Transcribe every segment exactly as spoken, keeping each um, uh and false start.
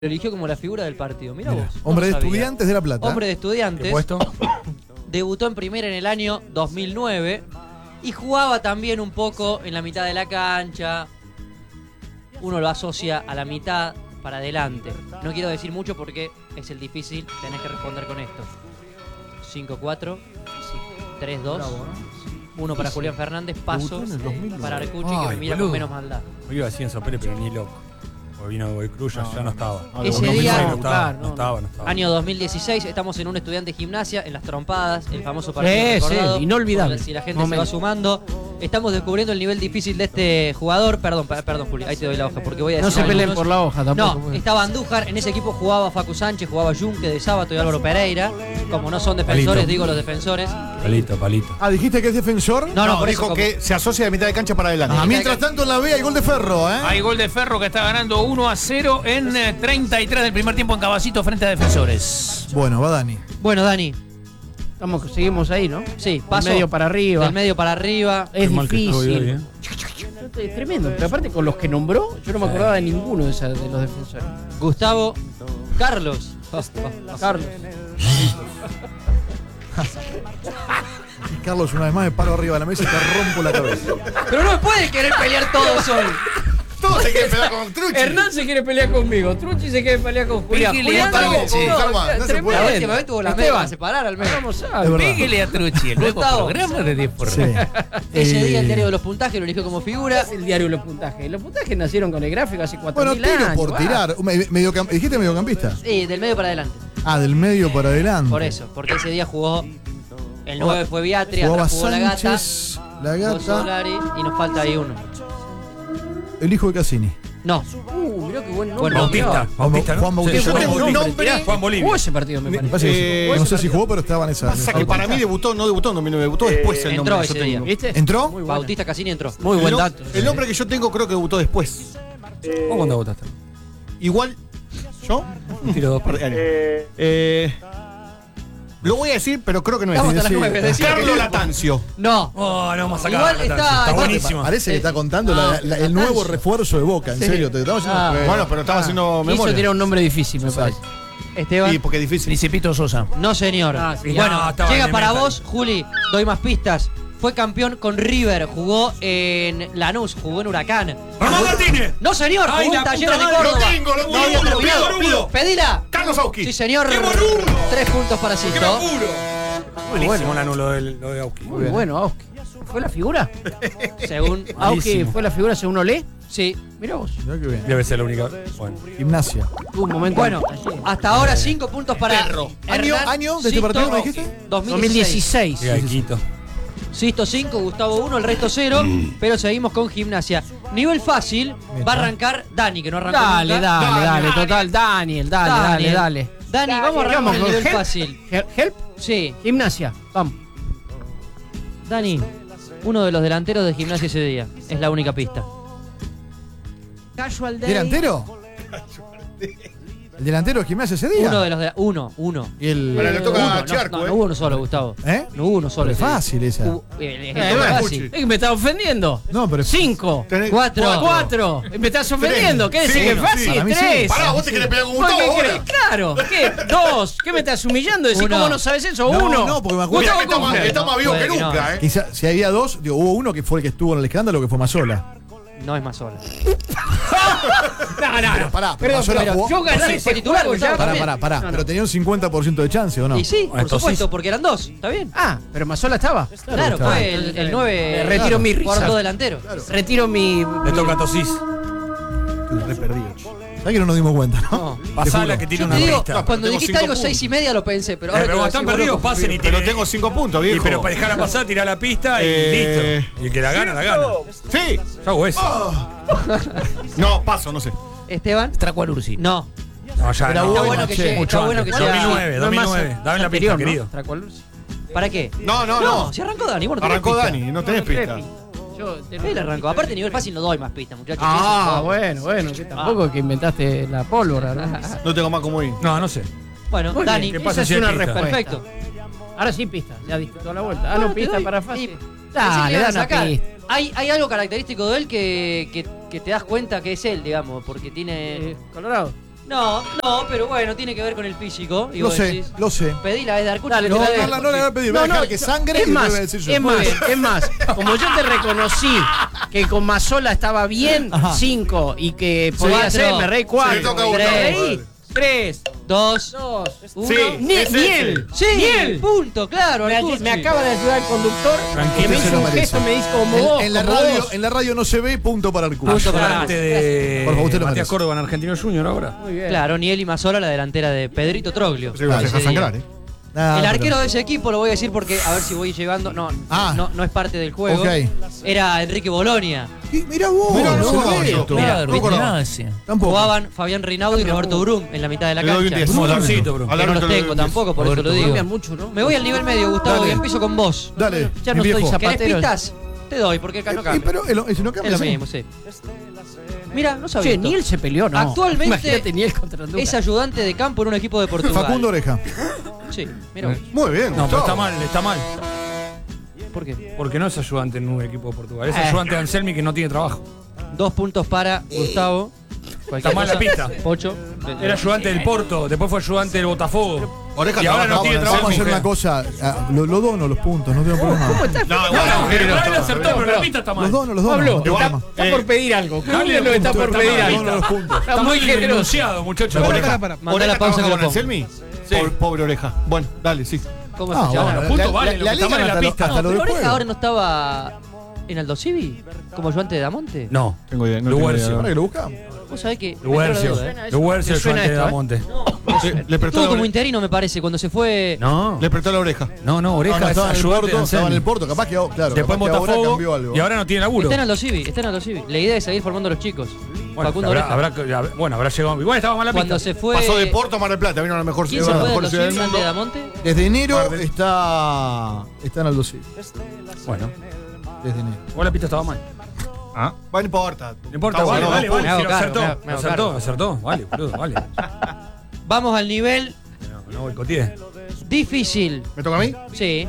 eligió como la figura del partido. Mirá Mirá. vos. Hombre no de Estudiantes de La Plata. Hombre de Estudiantes. ¿Qué puesto? Debutó en primera en el año dos mil nueve y jugaba también un poco en la mitad de la cancha. Uno lo asocia a la mitad para adelante. No quiero decir mucho porque es el difícil, tenés que responder con esto. cinco cuatro, tres dos, uno para Julián Fernández, paso para Arcucci, que me mira con menos maldad. Yo iba así en Sopere, pero ni loco. Porque vino Godoy Cruz, ya, ya no estaba. Ese no, día- no estaba, no estaba, no estaba. Año dos mil dieciséis, estamos en un estudiante de gimnasia, en las trompadas, el famoso partido Sí, recordado. sí, inolvidable. Si la gente Momento. se va sumando, estamos descubriendo el nivel difícil de este jugador. Perdón, pa- perdón, Juli, ahí te doy la hoja, porque voy a No decir se peleen algunos. por la hoja tampoco. No, estaba Andújar, en ese equipo jugaba Facu Sánchez, jugaba Junque de Sábato y Álvaro Pereira. Como no son defensores, Palito. digo los defensores. Palito, palito. Ah, dijiste que es defensor. No, no, por dijo eso, que se asocia de mitad de cancha para adelante. Ah, mientras tanto en la B hay gol de Ferro, ¿eh? Hay gol de Ferro que está ganando uno a cero en eh, treinta y tres del primer tiempo en Cabacito frente a Defensores. Bueno, va Dani. Bueno, Dani, Estamos, seguimos ahí, ¿no? sí, paso Del medio para arriba. del medio para arriba. Es Qué mal que estoy difícil. hoy, ¿eh? Es tremendo. Pero aparte con los que nombró, yo no me acordaba de ninguno de, esa- de los defensores. Gustavo Carlos. Carlos. Y Carlos, una vez más me paro arriba de la mesa y te rompo la cabeza. Pero no puede querer pelear todos hoy. Todos se quieren pegar con Truchi. Hernán se quiere pelear conmigo. Truchi se quiere pelear con Julián. Pégale Julián a también. Truchi. No, Calma, no se tremendo. puede. La última vez tuvo la media Esteban, para separar al menos. Vamos a Es verdad. Pégale a Truchi, el nuevo Gustavo. programa de Deportes. Sí. Ese Eh, día el diario de los puntajes lo eligió como figura. Es el diario de los puntajes. Los puntajes nacieron con el gráfico hace cuatro Bueno, mil tiro años. por va. tirar. Me- mediocam- ¿Dijiste mediocampista? Sí, del medio para adelante. Ah, del medio para adelante. Por eso, porque ese día jugó. El nueve fue Beatri, Jugaba atrás jugó la gata. Sánchez, la Jugó gata, Solari y nos falta ahí uno. el hijo de Cassini. No, Uh, mirá qué buen nombre. Bueno, Bautista, Bautista, ¿no? Juan Bautista. Sí, Yo Juan tengo un Bolivia. nombre. Juan Bolivia. Jugó ese partido, me Me parece. parece que sí. Eh, no sé si jugó, pero estaba en esa. en Pasa esa que para ruta. mí debutó, no debutó, no, debutó después el entró nombre que ese yo día. tengo. ¿Viste? ¿Entró? Muy bueno. Bautista Cassini entró. Muy buen El, no- dato. el nombre que yo tengo creo que debutó después. ¿Vos cuándo votaste? Igual, ¿yo? Un tiro dos. Eh, eh, lo voy a decir, pero creo que no es. Estamos hasta las Sí, nueve, sí. decime. Carlos Latancio. No. Oh, no, vamos a sacar. Igual la está- Latancio. está- Está buenísimo. Parece que está contando la- la- el nuevo refuerzo de Boca, en serio. Te estamos haciendo- Ah, Bueno, pero estaba haciendo Quiso memoria. tirar un nombre difícil, me parece. Esteban. Sí, porque es difícil. Principito Sosa. No, señor. Ah, sí. Bueno, No, estaba llega en para Elemental. vos, Juli. Doy más pistas. Fue campeón con River, jugó en Lanús, jugó en Huracán. ¡Ramón Martínez! No, señor, Ay, jugó en la Talleres puta de madre, Córdoba. lo tengo, lo No había tengo, lo terminado. pido, lo pido. Pedila. Carlos Auski. Sí, señor. ¡Qué boludo! Tres puntos para ¡Qué Sisto. apuro! Buenísimo Lanu, lo de, lo de Auski. Muy bueno, Auski. ¿Fue la figura? Según Auski Malísimo. fue la figura según Olé. Sí. Mirá vos. Mirá qué bien. Debe ser la única. Bueno. Gimnasia. Tuvo un momento. Bueno, hasta ahora cinco puntos para Perro. ¿Año- Hernán, año de este Sisto, partido, me dijiste? dos mil dos mil dieciséis. dieciséis. Llega Quito. Sisto cinco, Gustavo uno, el resto cero, pero seguimos con Gimnasia. Nivel fácil, va a arrancar Dani, que no arrancó Dale, nunca. dale, dale, total. Daniel, dale, dale, Daniel. dale. Dani, vamos a arrancar Vamos el con nivel help. fácil. Hel- Help. Sí, Gimnasia. Vamos. Dani, uno de los delanteros de Gimnasia ese día. Es la única pista. Casual Day. ¿Delantero? ¿El delantero de Gimnasia ese día? Uno de los de uno, uno. Y el. Ahora le toca Uno, a no, Charco, no, eh. no hubo uno solo, Gustavo. ¿Eh? No hubo uno solo. Pero es ese día. fácil esa. Hubo- eh, Eh, es bueno, fácil. Es que me estás ofendiendo. No, pero. Cinco. Tenés Cuatro. Cuatro. Me estás ofendiendo. ¿Qué Sí, decís que es sí. fácil? Para mí sí. Tres. Pará, vos te querés pegar con ¿Por Gustavo qué ahora. crees? Claro. ¿Qué? Dos. ¿Qué me estás humillando? Decís, Uno. ¿cómo no sabes eso? No, Uno. no, porque me acuerdo- Mirá Gustavo que está más, Kuhn. está más vivo Puede que que no. nunca, eh. Quizá, si había dos, digo, hubo uno que fue el que estuvo en el escándalo, que fue Mazola. No es más sola. No, no, no. Pará, pero Perdón, Mazola pero jugó. yo gané Sí, ese fue titular, juego ya. Gustavo. Pará, también. pará, pará. No, no. Pero tenía un cincuenta por ciento de chance, ¿o no? Y sí, por Entonces- supuesto, porque eran dos. ¿Está bien? Ah, pero Mazola estaba. Claro, está. fue el, el nueve. Me retiro mi risa. Por dos delanteros. Retiro mi. Le toca a Tosís. Re perdido. ¿Sabés que no nos dimos cuenta, no? Pasala que tiene Yo una te digo, pista. cuando tengo dijiste cinco algo puntos. seis y media lo pensé, pero Eh, ahora pero te cuando lo están decís, perdidos, vos lo pasen y Pero tiren- tengo cinco puntos, Y, viejo. pero para dejar pasar, tirar la pista y Eh, listo. Y el que la gana, la gana. Sí. Ya hago eso. No, paso, no sé. confundís. Esteban. Tracualursi. No. No, ya Está no. bueno bueno, que che, llegue, mucho está bueno antes. que sea. dos mil nueve, No es dos mil más nueve. Dame la anterior, pista, ¿no? querido. Tracualursi. ¿Para qué? No, no, No, no. si arrancó Dani, vos no tenés Arrancó pista. Dani, no tenés pista. Yo Él arrancó. Aparte, nivel fácil no doy más pistas, muchachos. Ah, Eso, bueno, bueno, que tampoco es que inventaste la pólvora, ¿no? No tengo más como ir. No, no sé. Bueno, Muy Dani. bien, ¿qué pasa esa si es hay una pista? respuesta. Perfecto. Ahora sí pista, ya diste toda la vuelta. Ah, No, no, te pista doy. para fácil. Y- Pensé Dale, que le iban da a una sacar. pista. Hay, hay algo característico de él que, que, que te das cuenta que es él, digamos, porque tiene. Eh, Colorado. No, no, pero bueno, tiene que ver con el físico. Y Lo vos sé, decís, lo sé. pedila, es de Arcucci. Dale, te No, la te dejo. no, no, no le voy a pedir. Voy a dejar que sangre es y lo más, voy a decir yo. es Muy más, bien. es más, como yo te reconocí que con Mazzola estaba bien, Ajá. cinco, y que podía Cuatro. ser, me reí cuatro. Sí, toca me Gustavo, reí dale. tres, Dos, dos, uno. Sí. Ni- es ese. miel, Sí, miel. punto, claro. Me, Arcucci. me acaba de ayudar el conductor Tranquilo, que me se hizo lo un merece. gesto, me dice como En, vos, en la como radio, vos. en la radio no se ve, punto para el cubo. Punto para Ayudante de Por favor, usted lo Matías merece. Córdoba en Argentino Junior ahora. Muy bien. Claro, Niel y Mazzola, la delantera de Pedrito Troglio. Se va a Ese dejar día. sangrar, ¿eh? Nah, El pero- arquero de ese equipo, lo voy a decir porque a ver si voy llegando. No, Ah. no, no es parte del juego. Ok. Era Enrique Bolonia. Sí, mirá vos. Mirá, no, no, se no, ve. no, Claro, no, ¿viste? no. Nada así. Tampoco. Jugaban Fabián Reinaudo y Roberto Brum en la mitad de la Le doy un cancha. diez. Un motorcito, bro. Al Que no árbitro los le doy tengo un diez. tampoco, por eso lo Roberto digo. Cambian mucho, ¿no? Me voy al nivel medio, Gustavo, Dale. y empiezo con vos. Dale, Ya mi no estoy viejo. zap- ¿Querés Zapatero. pistas? Te doy, porque acá no Eh, cambia. pero el- si no cambia, Es lo sí. mismo, sí. Mira, no sabía. Che, esto. Niel se peleó, ¿no? Actualmente Imagínate Niel contra Andújar. Es ayudante de campo en un equipo de Portugal. Facundo Oreja. Sí, mira vos. Muy bien, No, pero Gustavo. está mal, está mal. ¿Por qué? Porque no es ayudante en un equipo de Portugal. Es Eh. ayudante de Anselmi que no tiene trabajo. Dos puntos para Gustavo. Está mal la pista. Pocho. Era ayudante del Porto, después fue ayudante del Botafogo. Oreja Y ahora no trabaja tiene con trabajo. Vamos a hacer mujer. una cosa. ah, Lo, lo dono los puntos, no tengo problema. ¿Cómo estás? No, No, igual, no, mujer, pero no, él no, acertó, no, pero la no. pista está Los mal. dono, los dono. Pablo, Igual, está, está eh, por pedir algo. dale Julio lo está punto, por está pedir mal, algo. dono los puntos. Está Está muy muy generoso. denunciado, muchachos. Oreja, Manda Oreja la pausa trabaja que lo con pongo. Anselmi. Sí. Pobre, pobre Oreja. Bueno, dale, sí. ¿Cómo Ah, se llama? bueno, puntos la- vale, la- lo la que está liga mal en la hasta lo- pista. hasta No, lo pero del Oreja juego. ahora no estaba en Aldo Civi como ayudante de Damonte. No, Tengo idea. No Luguercio. tengo Ahora idea. que lo buscamos. Vos sabés que. me Luguercio. entró la duda, ¿eh? Luguercio, Me suena ayudante de esto, ¿eh? Damonte. Le, le prestó Estuvo la como oreja. interino, me parece, cuando se fue. No, Le prestó la oreja. no, no, No, Oreja no, es estaba en el ayudante de Porto, estaba en Anselmi. el Porto, capaz que, claro, Después capaz que ahora Botafogo cambió algo. y ahora no tiene laburo. Está en Aldo Civi, está en Aldo Civi. La idea es seguir formando a los chicos. Bueno, Facundo habrá, Oreja. habrá que- habrá- bueno, habrá llegado. Igual estaba mal la Cuando pista. se fue. Pasó de Porto a Mar del Plata. Vino a la mejor ¿Quién ciudad, se fue la de mejor Aldo ciudad del Civi antes de mundo. Damonte? Desde enero Guarde. está, está en Aldo Civi. Bueno, Desde enero. igual la pista estaba mal. Ah, bueno, no importa. No importa, Está vale, bueno, vale, dos vale. Me hago Si lo cargo, acertó, me hago- me lo hago acertó, cargo. acertó. Vale, boludo, vale. Vamos al nivel No, no boicoteé. difícil. ¿Me toca a mí? Sí.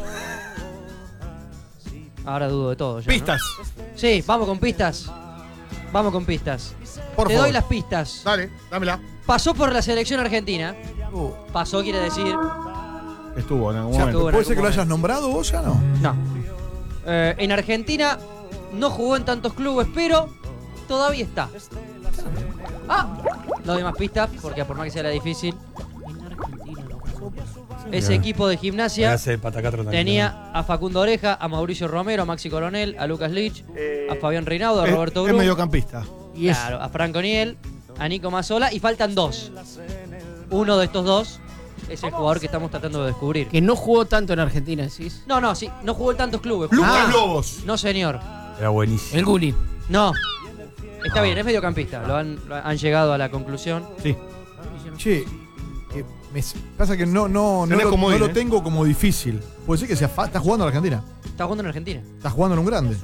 Ahora dudo de todo. ya, ¿no? Pistas. Sí, vamos con pistas. Vamos con pistas. Por Te favor. doy las pistas. Dale, dámela. Pasó por la selección argentina. Pasó quiere decir. Estuvo en algún Ya momento. estuvo. en ¿Puede ser que algún lo hayas nombrado vos ya no? No. Eh, en Argentina no jugó en tantos clubes, pero todavía está. Ah, no doy más pistas porque por más que sea la difícil. En Argentina no jugó. Ese equipo de gimnasia Hace patacatro también. tenía a Facundo Oreja, a Mauricio Romero, a Maxi Coronel, a Lucas Lich, a Fabián Reinaudo, a Es- Roberto Es Brum, mediocampista. Y es- claro, a Franco Niel, a Nico Mazzola y faltan dos. Uno de estos dos es el jugador que estamos tratando de descubrir. que no jugó tanto en Argentina, decís. No, no, sí, no jugó en tantos clubes. Lucas Ah. Lobos. No, señor. Era buenísimo. El Guli. No. Está bien, es mediocampista. Lo han, lo han llegado a la conclusión. Sí. Che, eh, me pasa que no, no, no, Tenés lo, comodín, no lo ¿eh? tengo como difícil. Puede ser que sea fa- está jugando en Argentina. Está jugando en Argentina. Está jugando en un grande.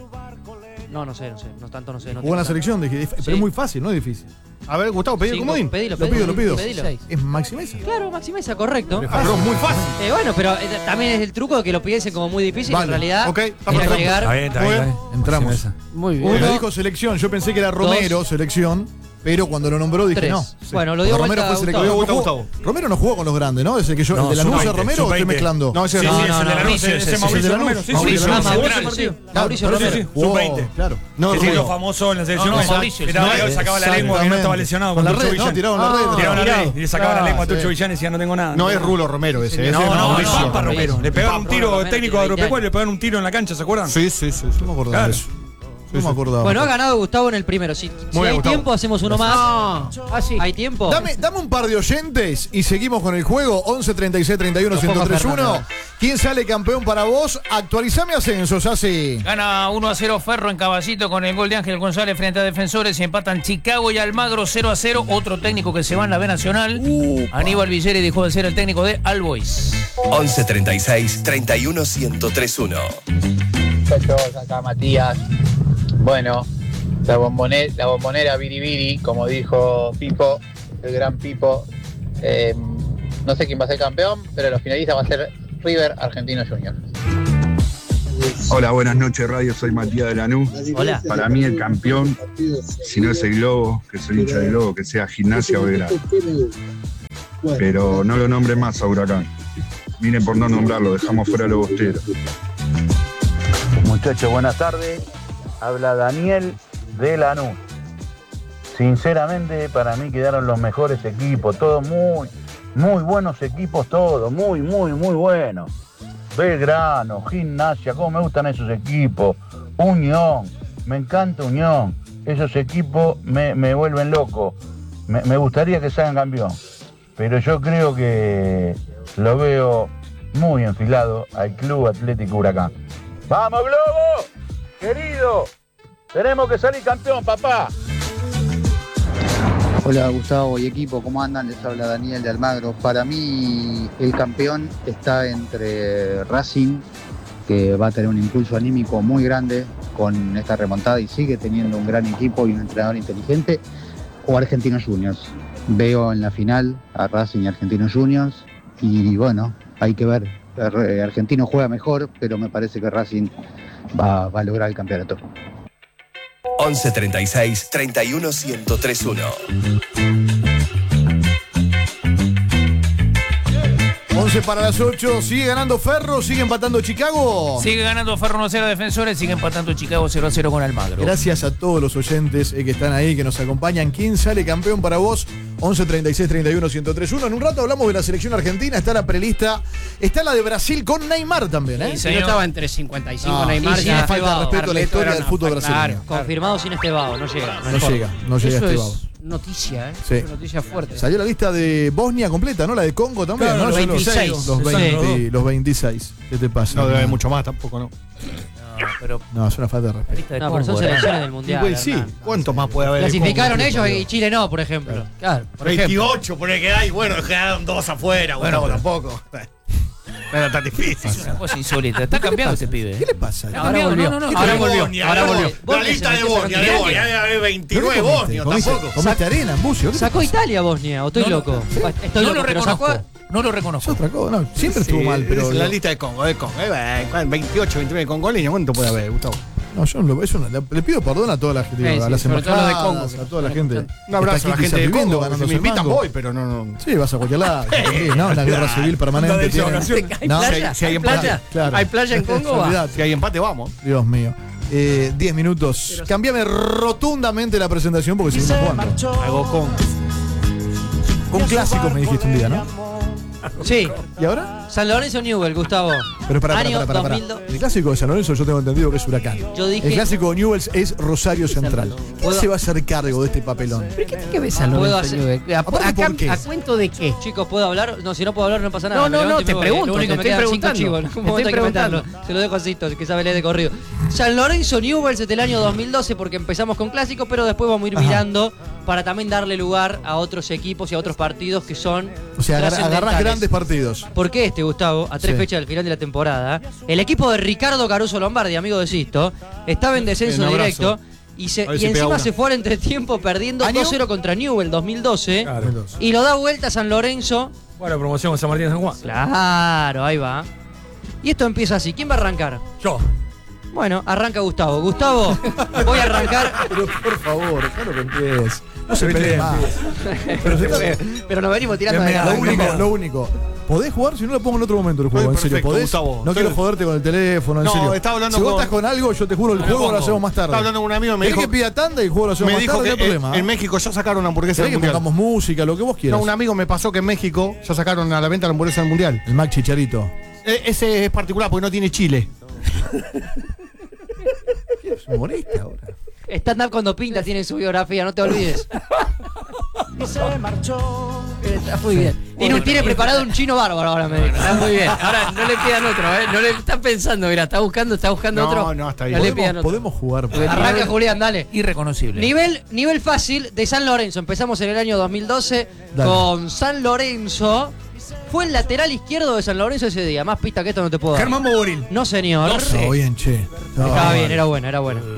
No, no sé, no sé. No tanto, no sé. No Jugó en la tengo selección, dije, pero Sí. es muy fácil, no es difícil. A ver, Gustavo, pedí el Cinco, comodín. pedilo, Lo pedilo, pido, lo pido. pedilo. Seis. Es Maxi Mesa. Claro, Maxi Mesa, correcto. Ah, pero es muy fácil. Eh, bueno, pero eh, también es el truco de que lo piensen como muy difícil. Vale, En realidad, ok, está era perfecto. llegar. Está bien, está bien, Muy está bien. bien. Entramos. Maxi Mesa. Muy bien. Porque Uno, me dijo selección, yo pensé que era Romero, dos, selección, pero cuando lo nombró dije tres. no. Bueno, lo dio Porque vuelta Romero fue a selección. Gustavo. No jugó- Gustavo. Romero no jugó con los grandes, ¿no? Desde que yo, No, ¿el de la sub Lanús veinte, Romero o sub estoy veinte. mezclando? No, ese Sí, es sí, No, es no, el de no, Lanús, ese, ese ese, es Mauricio ese es de Romero. Lanús. Sí, sí, Mauricio sí, Ah, jugó Mauricio, ese partido. sí. Mauricio Claro, Romero. Sí, sí, Jugó, sub veinte. Claro. No, Que se hizo Romero. famoso en la selección. No, no, esa- Mauricio, Era no, Mario, sacaba la lengua que no Exactamente. estaba lesionado Con con la Tucho red, no, Villani. tiraron la red. Tiraron la Tirado. ley y le sacaba la Ah, lengua a sí. Tucho Villani y decía no tengo nada. No es Rulo Romero ese. ese No, es no, no, Mauricio. Pampa Romero. Le pegaron un Pampa tiro Romero, técnico tiene agropecuario, veinte le pegaron un tiro en la cancha, ¿se acuerdan? Sí, sí, sí. No me acordaba Claro. de eso. No me acordaba. Bueno, ha ganado Gustavo en el primero. Si, si bien, hay Gustavo. tiempo, hacemos uno más. Ah, ah, sí. ¿Hay tiempo? Dame, dame un par de oyentes y seguimos con el juego. once treinta y seis treinta y uno ciento tres uno. ¿Quién sale campeón para vos? Actualizame ascensos, así. Gana uno a cero Ferro en Caballito con el gol de Ángel González frente a Defensores y empatan Chicago y Almagro cero a cero. Otro técnico que se va en la B Nacional. Aníbal Villeri dejó de ser el técnico de All Boys. once treinta y seis treinta y uno ciento tres uno. Muchachos, acá Matías. Bueno, la bombonera, la bombonera Biribiri, como dijo Pipo, el gran Pipo. Eh, no sé quién va a ser campeón, pero los finalistas va a ser River Argentino Junior. Hola, buenas noches, radio. Soy Matías de Lanús. Hola. Para mí el campeón, si no es el Globo, que soy hincha del Globo, que sea Gimnasia o Belgrano. Pero no lo nombre más a Huracán. Miren por no nombrarlo, dejamos fuera a los bosteros. Muchachos, buenas tardes. Habla Daniel de Lanús. Sinceramente, para mí quedaron los mejores equipos, todos muy, muy buenos equipos, todos, muy, muy, muy buenos. Belgrano, Gimnasia, cómo me gustan esos equipos. Unión, me encanta Unión. Esos equipos me, me vuelven loco. Me, me gustaría que sean campeón. Pero yo creo que lo veo muy enfilado al Club Atlético Huracán. ¡Vamos, Globo! Querido, tenemos que salir campeón, papá. Hola Gustavo y equipo, ¿cómo andan? Les habla Daniel de Almagro. Para mí el campeón está entre Racing, que va a tener un impulso anímico muy grande con esta remontada y sigue teniendo un gran equipo y un entrenador inteligente, o Argentinos Juniors. Veo en la final a Racing y Argentinos Juniors y bueno, hay que ver. Argentino juega mejor, pero me parece que Racing va, va a lograr el campeonato. once treinta y seis, treinta y uno, ciento tres uno. once para las ocho, sigue ganando Ferro, sigue empatando Chicago. Sigue ganando Ferro uno cero a Defensores, sigue empatando Chicago cero a cero con Almagro. Gracias a todos los oyentes eh, que están ahí, que nos acompañan. ¿Quién sale campeón para vos? once treinta y seis, treinta y uno, ciento tres uno. En un rato hablamos de la selección argentina, está la prelista, está la de Brasil con Neymar también, ¿eh? Sí, yo estaba entre cincuenta y cinco No, Neymar y y sin falta de respeto a la historia del fútbol brasileño. Claro, Confirmado sin Estebao, no llega. No llega, no llega Eso Estebao. es noticia, ¿eh? Sí. Es noticia fuerte. Salió la lista de Bosnia completa, ¿no? La de Congo también, Claro, ¿no? los Son veintiséis. Los, Son veinte, los los veintiséis. ¿Qué te pasa? No debe haber mucho más tampoco, ¿no? No, pero No, es una falta de respeto. lista de No, pero son Congo, selecciones ¿eh? del Mundial. Pues sí, Hernán. ¿cuántos más puede haber? Clasificaron Congo? ellos y Chile no, por ejemplo. Claro, por ejemplo. veintiocho, por el que hay, bueno, quedaron dos afuera, bueno, Bueno, tampoco. Pero está difícil. Es una cosa insólita. Está cambiando este pibe. ¿Qué le pasa? Está Ahora cambiando, volvió. no, no, no. Ahora Ahora volvió. Bosnia, Ahora no, volvió. La Bosnia lista se de metió con Bosnia, de Italia. Bosnia, debe haber veintinueve ¿Qué comiste? Bosnios, ¿Comiste, tampoco. comiste arena en bucio? ¿Qué te Sacó pasa? Italia Bosnia, o estoy No, no. loco. Estoy No loco, lo pero sacó. reconozco. No lo Es reconozco. otra cosa, no, siempre Sí, estuvo mal, pero. es la lista de Congo, de Congo. Eh, veintiocho, veintinueve congoleños, ¿cuánto puede haber, Gustavo? No, yo no lo, eso no, le, le pido perdón a toda la gente, Sí, a sí, las sobre todo los de embajadas, Congo. a toda la gente. Un abrazo a la Está aquí gente de viviendo, Congo. Si ganándose me el invitan mango. voy, pero no, no. Sí, vas a cualquier lado. Sí, no, una guerra civil permanente. Una tienen. desogación. ¿Hay No, playa? si hay ¿Hay empate, playa? claro. ¿Hay playa en Congo? va? Olvidate. Si hay empate, vamos. Dios mío. Eh, diez minutos. Cámbiame rotundamente la presentación porque seguimos jugando. Hago con. Con clásicos me dijiste un día, ¿no? Sí, ¿Y ahora? San Lorenzo Newell, Gustavo. Pero para, para, Año para, para, dos mil dos. El clásico de San Lorenzo yo tengo entendido que es Huracán. Yo dije- El clásico de Newell's es Rosario Central. ¿Quién ¿Puedo- se va a hacer cargo de este papelón? ¿Pero qué tiene que ver San ¿Puedo Lorenzo hacer- Newell? ¿A, Aparte, a ¿por cam- qué? ¿A cuento de qué? Chicos, ¿puedo hablar? No, si no puedo hablar no pasa nada. No, Me no, levanto no, y te me voy. pregunto, Lo único te que me estoy quedan cinco preguntando. chivos. Te ¿Cómo estoy hay que meterlo? preguntando. Se lo dejo así, que sabe leer de corrido. San Lorenzo Newell's del año dos mil doce, porque empezamos con clásicos, pero después vamos a ir Ajá. mirando para también darle lugar a otros equipos y a otros partidos que son O sea, agar- agarrás trascendentales. grandes partidos. ¿Por qué este, Gustavo? A tres Sí. fechas del final de la temporada. El equipo de Ricardo Caruso Lombardi, amigo de Sisto, estaba en descenso Un abrazo. directo y, se, A ver y si pega encima una. se fue al entretiempo perdiendo ¿Año? dos cero contra Newell dos mil doce. Claro. Y lo da vuelta a San Lorenzo. Bueno, promoción con San Martín de San Juan. Claro, ahí va. Y esto empieza así. ¿Quién va a arrancar? Yo. Bueno, arranca Gustavo. Gustavo, voy a arrancar. Pero por favor, claro que empieces. No se Viste, peleen más. Pero, se está- Pero nos venimos tirando de lo la único, lo único. ¿Podés jugar? Si no lo pongo en otro momento el juego, Estoy en serio. perfecto, ¿Podés? Gustavo. No Estoy- quiero joderte con el teléfono, en No, serio. estaba hablando si vos con- estás con algo, yo te juro, el Me juego lo pongo. hacemos más tarde. Estaba hablando con un amigo y me ¿Querés dijo- que pida tanda y el juego lo hacemos Me más dijo tarde? que No hay en, problema. en México ya sacaron una hamburguesa ¿Querés del que mundial. pongamos música, lo que vos quieras? No, un amigo me pasó que en México ya sacaron a la venta la hamburguesa del mundial. El Mac Chicharito. E- ese es particular porque no tiene chile. Es humorista ahora. Stand-up cuando pinta tiene en su biografía, no te olvides. Está muy bien. Tiene, un- tiene preparado un chino bárbaro ahora, me dijo. Está muy bien. Ahora no le pidan otro, ¿eh? No le está pensando, mira, está buscando, está buscando No, otro. no, está bien. No le ¿Podemos, pidan otro. podemos jugar. Arranca Julián, dale. Irreconocible. Nivel, nivel fácil de San Lorenzo. Empezamos en el año dos mil doce Dale. con San Lorenzo. Fue el lateral izquierdo de San Lorenzo ese día. Más pista que esto no te puedo dar. Germán Boboril. No, señor. Está bien, che. Estaba bien, era bueno, era bueno.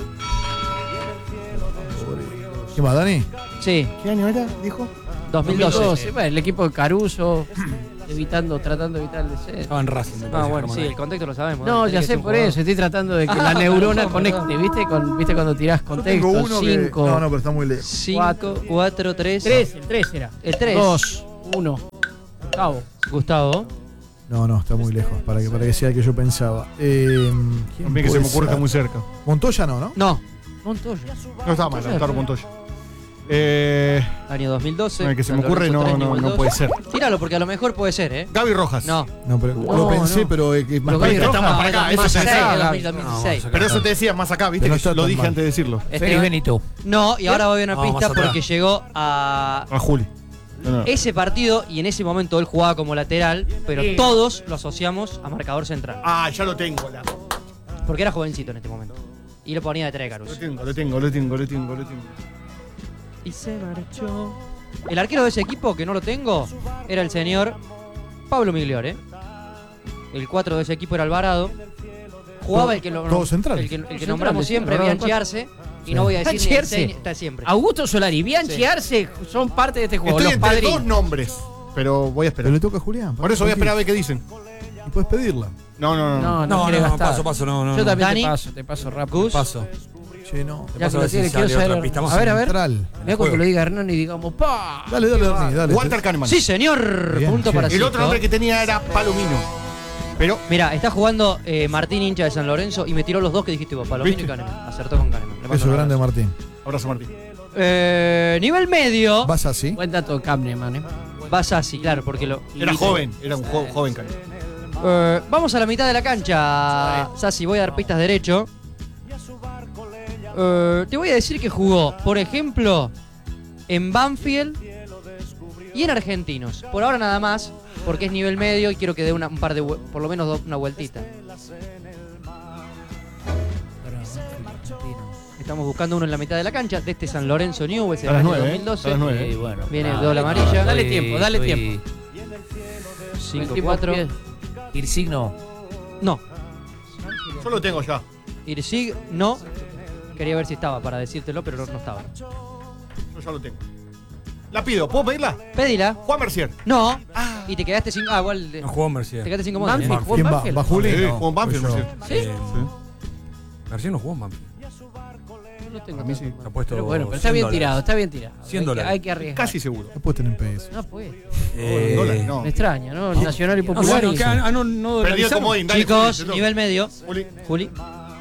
¿Qué más, Dani? Sí, ¿Qué año era? Dijo. dos mil doce. Bueno, el equipo de Caruso. evitando, tratando de evitar el descenso. Estaba en Racing. me Ah, parece, bueno, Germán. Sí, el contexto lo sabemos. No, ¿eh? ya Tenés que sé ser un por jugador. eso, estoy tratando de que la Ah, neurona perdón, conecte, perdón. ¿viste? Con, ¿Viste cuando tirás Yo tengo contexto? uno que. cinco, No, no, pero está muy lejos. cinco, cuatro, tres. tres, el tres era. El tres. dos, uno. Gustavo. Gustavo. No, no, está muy lejos, para que, para que sea el que yo pensaba. Eh, ¿quién También que se puede me ocurre ser? está muy cerca. Montoya no, ¿no? No. Montoya. No está mal, Lautaro Montoya. Eh, Año dos mil doce. el que se me San ocurre Lorenzo no, tres, no, Newell's no dos. puede ser. Tíralo porque a lo mejor puede ser, ¿eh? Gaby Rojas. No. No, pero No, lo pensé, no. pero es que es más Pero Gaby para acá. Está más para acá, eso dos mil te seis, decía. dos mil dieciséis. Pero eso te decía más acá, viste, Pero no que está lo tan dije mal. antes de decirlo. Félix Benito. No, y ahora voy a una No, pista más atrás. porque llegó a A Juli. No, no. ese partido y en ese momento él jugaba como lateral, pero Sí. todos lo asociamos a marcador central. Ah, ya lo tengo. La... Porque era jovencito en este momento. Y lo ponía de Lo Trécarus. tengo, lo tengo, lo tengo, lo tengo, lo tengo. Y se marchó. El arquero de ese equipo, que no lo tengo, era el señor Pablo Migliore. El cuatro de ese equipo era Alvarado. Jugaba el que, lo, Todo central. el que, el que Central, nombramos sí, siempre, Alvarado Bianchi Arce. Y Sí. no voy a decir Bianchi ni Arce. enseña- está siempre. Augusto Solari, Bianchi Sí. Arce son parte de este juego. Estoy los entre padrinos. dos nombres, pero voy a Pero esperar. le toca a Julián. Por eso voy a esperar a ver qué dicen. Y puedes pedirla. No, no, no. No, no, No, quiere no, no, gastar. paso, paso, no, no. Yo no. también Dani. te paso, te paso rápido. Gus. Paso. Che, no. Te Ya paso que a lo ver si tiene, quiero sale otra saber. pista más A ver, a ver. Central. Mira cuando lo diga Hernán y digamos, ¡pa! Dale, dale, Dani, dale. Walter Kahneman. Sí, señor. Bien, Punto sí. para El Cito. otro nombre que tenía era Palomino. Pero Mira, está jugando eh, Martín, hincha de San Lorenzo, y me tiró los dos que dijiste vos, Palomino ¿Viste? y Kahneman. Acertó con Kahneman. Le mando Eso un grande, abrazo. Martín. abrazo Martín. Eh, nivel medio. ¿Vas así? Buen dato de Kahneman, ¿eh? Vas así, claro, porque lo. Era joven, era un jo- joven Kahneman. Eh, vamos a la mitad de la cancha, Sassi. Voy a dar pistas derecho. Eh, te voy a decir que jugó, por ejemplo, en Banfield y en Argentinos. Por ahora nada más, porque es nivel medio y quiero que dé una, un par de, vue- por lo menos do- una vueltita. Estamos buscando uno en la mitad de la cancha, de este San Lorenzo Newell's A del las año nueve, dos ¿eh? mil doce. A las nueve, ¿eh? Sí, bueno. Viene Ah, doble amarilla. Dale estoy- tiempo, dale estoy- tiempo. cinco tipo cuatro. pie- Irsigno. No. Yo lo tengo ya. Irsig, no. Quería ver si estaba para decírtelo, pero no, no estaba. Yo ya lo tengo. La pido, ¿puedo pedirla? Pedila. Juan Mercier. No. Y te quedaste sin. Ah, igual. No jugó Mercier. Te quedaste sin comodín. Banfield, ¿eh? jugó en ¿Quién va? Banfield. ¿Va Juli? Sí, No, jugó en Banfield, pues yo. Mercier. ¿Sí? Mercier no jugó en Banfield. No lo tengo. A mí sí. Ha puesto Pero bueno, pero está cien bien dólares. tirado, está bien tirado. cien Hay que- dólares. Hay que arriesgar. Casi seguro. Después tener peso. No puede. Eh, dólares, no. Me extraña, ¿no? Nacional y No, Popular. bueno, y- que, ah, no, no Perdió el dolarizaron. comodín. Dale, Chicos, Juli, te nivel medio. toca. Juli. Juli.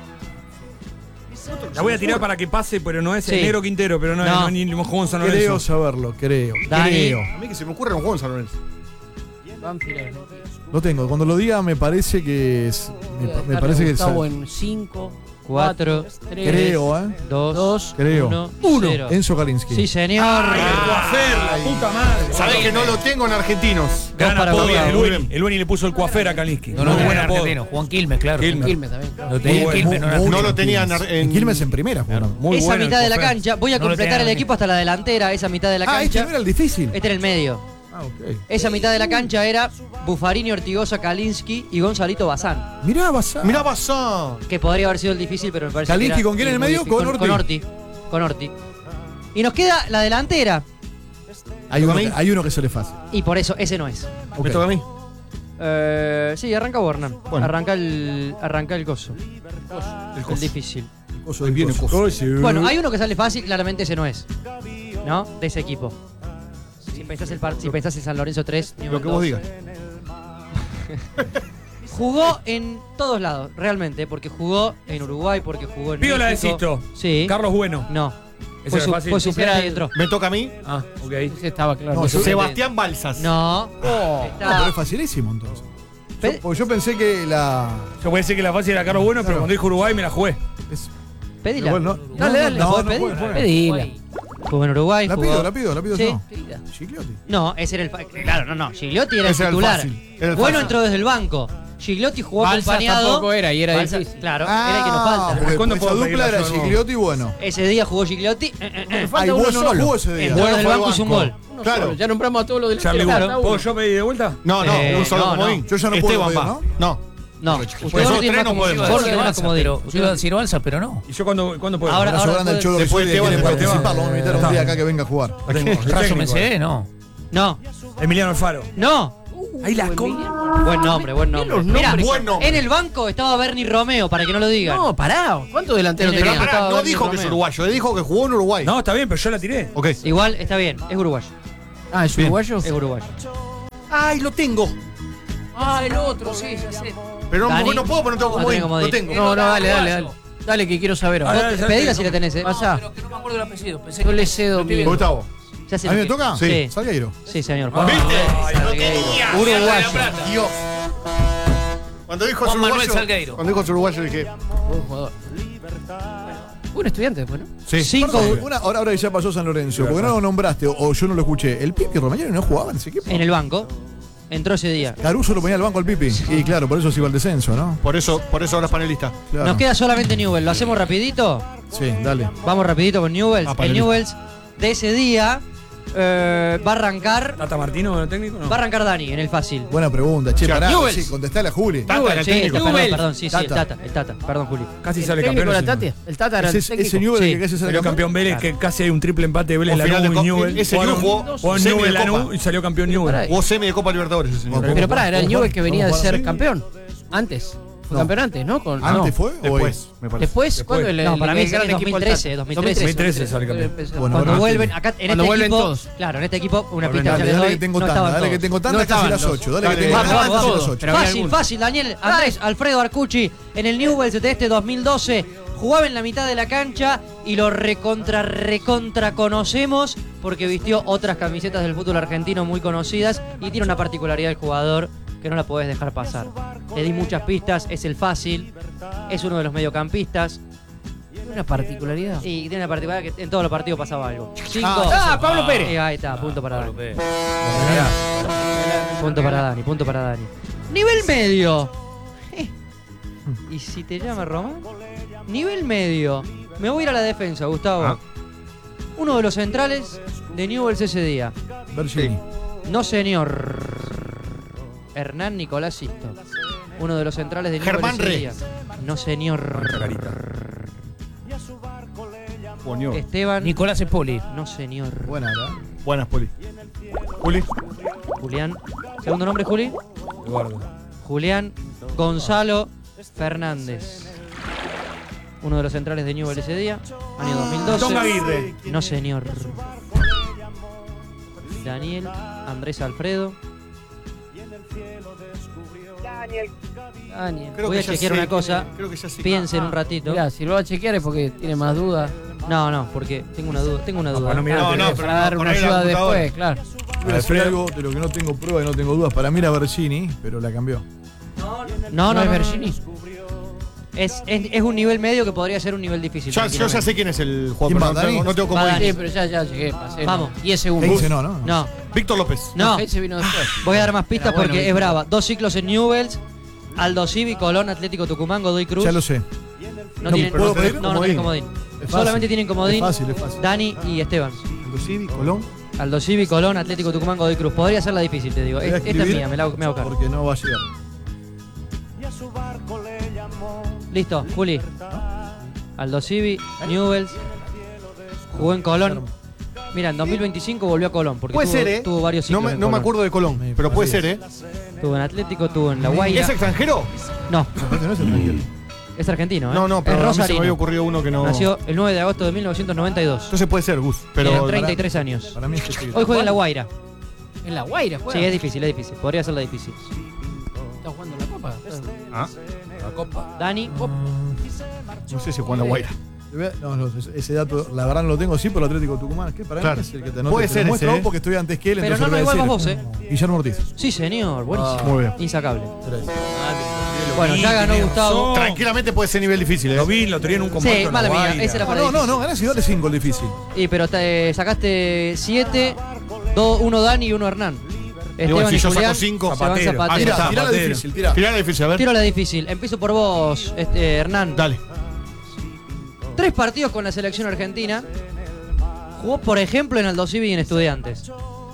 La voy a tirar para que pase, pero no es Sí. el negro Quintero, pero no, No. es ni el jugó en San Creo Lorenzo. saberlo, creo. Dani. Creo. A mí que se me ocurre un juego en San Lorenzo. Banfield, Argentina. Lo tengo. Cuando lo diga me parece que es. Me, Voy a me dejarle parece a que es. Gustavo en cinco, Cuatro, tres, Creo, ¿eh? dos, dos, Creo. uno, Uno. cero. Enzo Kalinski. Sí, señor. ¡Ay, el coafer, la puta madre! Sabés que no lo tengo en argentinos. Gran para apodo, Gustavo. el Buen. El Buen y le puso el coafer a Kalinski. No lo Muy tenía buen en apodo. argentino. Juan Quilmes, claro. Quilmes. Quilmes también. claro. Lo tenía en Muy Quilmes, no en No argentino. lo tenía en, ar- En en Quilmes en primera jugaron. Muy esa bueno el mitad de la coafer. cancha. Voy a No lo completar tenía el en equipo hasta la delantera, esa mitad de la Ah, este cancha. no era el difícil. Este era el medio. Ah, ok. Esa mitad de la cancha era Buffarini, Ortigosa, Kalinski y Gonzalito Bazán. Mirá, Bazán. Mirá, Bazán. Que podría haber sido el difícil, pero me parece Kalinski, que era ¿con quién en el muy medio? difícil. Con Orti. Con Orti. Con Orti. Y nos queda la delantera. Hay uno, ¿A mí? que, hay uno que se le fácil. Y por eso, ese no es. Ok. Me toca a mí. Eh, sí, arranca Borna. Bueno. Arranca el. Arranca el coso. El El coso. difícil. Coso Ahí del viene coso. coso. Bueno, hay uno que sale fácil, claramente ese no es. ¿No? De ese equipo. Si pensás el par- si pensás en San Lorenzo tres, Lo que vos digas. Jugó en todos lados, realmente, porque jugó en Uruguay, porque jugó en Pido la de México. Sisto. Sí. Carlos Bueno. No. Ese Fue, era su, fácil. fue suplente Ese era y entró. Me toca a mí. Ah, ok. Ese estaba claro. No, yo- Sebastián Balsas. No. No, Está- pero es facilísimo entonces. Pe- Yo, porque yo pensé que la. Yo voy a decir que la fácil era Carlos Bueno, pero Claro. cuando dijo Uruguay me la jugué. Es, Pedila. Igual no- Dale, dale. ¿La No, podés no pedir? puede, puede. Pedila. Jugó en Uruguay. La jugó- pido, la pido, la pido Sí. yo. Pedila. Gigliotti. No, ese era el. fa- Claro, no, no. Gigliotti era el Ese era el titular. fácil, era el Bueno, fácil. entró desde el banco. Gigliotti jugó Balsas acompañado. tampoco era y era Balsas, difícil. Claro, era el que nos Ah, falta. porque ¿Cuándo esa puedo dupla pedirla era yo de nuevo? Gigliotti y bueno. Ese día jugó Gigliotti. eh, eh, eh. Falta Ay, uno bueno no solo. jugó ese día. Entró desde el fue banco, hizo un gol. Uno Claro. solo. Ya nombramos a todos los del Charlie Claro. Bueno. ¿Puedo yo pedir de vuelta? No, no, Eh, un solo no, no. comodín. Yo ya no puedo Esteban pedir, va. ¿no? No. No, Pues usted nosotros no tiene tres más no como podemos. Vos Yo tenés más Balsa, como pero digo. yo iba a decir Balsa, pero no. ¿Y yo cuándo, cuándo puedo? Ahora- Abrazo ahora grande al puede- Cholo Después Besuidi, Esteban, quiere después participar. Esteban. Lo vamos a invitar un Está. día acá que venga a jugar. Lo tengo. Rayo me sé, no. No, Emiliano Alfaro. no. Ahí las com... Buen nombre, buen nombre. Los Mirá, nombres. Buen nombre. en el banco estaba Bernie Romeo, para que no lo digan. No, pará. ¿Cuántos delanteros En el tenía? banco Pará, no Bernie dijo que es Romeo. uruguayo, él dijo que jugó en Uruguay. No, está bien, pero yo la tiré. Ok. Igual está bien, es uruguayo. Ah, ¿es Bien. uruguayo? Es uruguayo. Ay, lo tengo. Ah, el otro, sí, ya sé. Pero no, Dani. no puedo, pero no tengo No comodín. tengo comodín. Lo tengo. No, no, dale, dale, dale. Dale, que quiero saber Ah, ahora. dale, Vos dale, pedila dale. si la tenés, eh. Pasá. Pero que no me acuerdo el apellido. Pensé Yo que le cedo mi... Gustavo. Ya sé ¿A mí lo me que- toca? Sí. Salgueiro. Sí, señor. ¿Viste? Salgueiro. Uruguayo. Dios. Cuando dijo Juan es Manuel uruguayo, Salgueiro. cuando dijo es uruguayo dije, Buen jugador. Un estudiante después, ¿no? sí. Cinco. Perdón, una- ahora, ahora que ya pasó San Lorenzo, porque no lo nombraste o, o yo no lo escuché. ¿El Pipi Romagnoli no jugaba en ese equipo? En el banco. Entró ese día. Caruso lo ponía al banco al Pipi. Y claro, por eso se iba al descenso, ¿no? Por eso, por eso ahora es panelista. Claro. Nos queda solamente Newell. ¿Lo hacemos rapidito? Sí, dale. Vamos rapidito con Newell's. Ah, el panelista. Newell's de ese día eh, va a arrancar. ¿Tata Martino, el técnico? No. Va a arrancar Dani en el fácil. Buena pregunta. Che, Sí, pará. Newell's. Sí, contestale a Juli. Tata, Newell's, el sí, técnico. perdón, Newell's. perdón, sí, sí, el Tata. Tata, el Tata, perdón, Juli. Casi ¿El sale técnico campeón. era ese. Tati? El Tata era el Ese, técnico. ese Newell Sí. que casi sale Salió campeón Vélez, que casi hay un triple empate de Vélez, O final Lanús de y co- Newell. ese Jugaron- Newell jugó jugó en semi de Newell, Copa. Lanús y salió campeón Pero Newell. pará, Jugó semi de Copa Libertadores ese señor. Bueno, Pero pará, era el ¿Cómo Newell jugar? que venía de ¿Cómo ser jugar? campeón. Antes. Fue No. campeón antes, ¿no? Con, ¿Antes no. fue? o hoy? Después, me parece. Después, Después. ¿cuándo el, No, el- para mí el es gran equipo del 2013, Tata? 2013. dos mil trece sale campeón. Bueno, Cuando ahora vuelven, sí. acá en Cuando este vuelven equipo, todos. claro, en este equipo, una Vuelven pista ya Dale, les dale doy, que tengo no tanda, estaban dale que todos. tengo tanda, No casi estaban las los- ocho. Dale que Dale, tengo Vamos, tanda, vamos, casi vamos. las ocho. Pero había Fácil, alguno. fácil, Daniel. Andrés Alfredo Arcucci en el Newell's de este dos mil doce jugaba en la mitad de la cancha y lo recontra, recontra conocemos porque vistió otras camisetas del fútbol argentino muy conocidas y tiene una particularidad del jugador que no la podés dejar pasar. Le di muchas pistas, es el fácil, es uno de los mediocampistas Una particularidad. y tiene una particularidad que en todos los partidos pasaba algo. Cinco. Ah, Pablo Pérez. Y ahí está, punto para Dani. Pérez. Punto para Dani, punto para Dani. Nivel medio. Eh. ¿Y si te llama Román? Nivel medio. Me voy a ir a la defensa, Gustavo. Ah. Uno de los centrales de Newell's ese día. Bergini. No, señor. Hernán Nicolás Sisto. Uno de los centrales de Newell's Germán ese Re. día. No, señor. Poñó. Esteban. Nicolás Espoli. No, señor. Buena, ¿verdad? Buenas, Poli. Juli. Julián. Segundo nombre, Juli. Eduardo. Julián Gonzalo Fernández. Uno de los centrales de Newell's ese día. Año dos mil doce. Tom Aguirre. No, señor. Daniel Andrés Alfredo. Daniel. Creo Voy que a ya chequear sé una cosa. quién es. Creo que ya sé. Piensen un ratito. Mirá, si lo va a chequear es porque tiene más dudas. No, no, porque tengo una duda. Tengo una duda. pues no mira No, la no, tele. pero Para dar por una ahí la ayuda computadora. después, claro. Voy a decir algo de lo que no tengo prueba y no tengo dudas. Para mí era Bergini, pero la cambió. No, ¿No no, es no, Bergini? Es, es, es un nivel medio que podría ser un nivel difícil. Ya, yo ya sé quién es el jugador, ¿Quién pero va, no Dani? tengo, no tengo Va, cómo Dani. Sí, ir. pero ya, ya llegué. Pasé. Vamos. diez ¿Qué segundos. dice? No, no. No, Víctor López. no. Ahí se vino después. Voy a dar más pistas Era bueno, porque es Víctor. brava. Dos ciclos en Newell's. Aldo Civi, Colón, Atlético Tucumán, Godoy Cruz. Ya lo sé. No, No, tienen, ¿puedo no, pedir no, no tienen comodín. Es fácil. Solamente tienen comodín Es fácil, es fácil. Dani y Esteban. Aldo Civi, Colón. Aldo Civi, Colón, Atlético Tucumán, Godoy Cruz. Podría ser la difícil, te digo. Voy a Es- Esta es escribir mía, me la hago, me hago cargo. Porque no va a llegar. Listo, Juli. Aldo Civi, Newell's. Jugó en Colón. Mira, en dos mil veinticinco volvió a Colón. Porque Puede tuvo, ser, ¿eh? tuvo varios No ciclos me, en no me Colón. acuerdo de Colón, Me pero puede parece. ser, ¿eh? Tuvo en Atlético, tuvo en La ¿Y Guaira. es extranjero? No, Este no es el tranquilo. es argentino, ¿eh? No, no, pero es a mí se me rosarino. había ocurrido uno que no. Nació el nueve de agosto de mil novecientos noventa y dos. Entonces puede ser, Gus. Tiene Pero. treinta y tres años. Para mí es este. Hoy juega en La Guaira. En La Guaira, juega. Sí, es difícil, es difícil. Podría ser la difícil. ¿Está jugando la Copa? ¿Ah? La copa. Dani. No sé si Juan La Guaira. No, no, ese- ese dato, la verdad no lo tengo, sí, por el Atlético Tucumán. ¿Qué? Para Claro. mí es el que te Puede te ser lo muestro ese, vos ¿eh? porque estoy antes que él. Pero entonces no, no, voy a igual decir. vas vos, Guillermo Ortiz. Sí, señor. Buenísimo. Ah, Muy bien. Insacable. Tres. Bueno, ya ganó Gustavo. Tranquilamente puede ser nivel difícil, ¿eh? Lo vi, lo tenía en un compacto. Sí, en mala La mía. Guaira. Esa era No, para no, no, difícil. no, ganás y dale cinco el difícil. Y pero te sacaste siete, uno Dani y uno Hernán. Y Esteban bueno, si y yo Julián saco cinco, se van Zapatero. Zapatero. Ahí Tira, está, tira la Zapatero. difícil, tira. Tirá la difícil, a ver. Tiro la difícil. Empiezo por vos, este, Hernán. Dale. Tres partidos con la selección argentina. Jugó, por ejemplo, en Aldo Civi y en Estudiantes.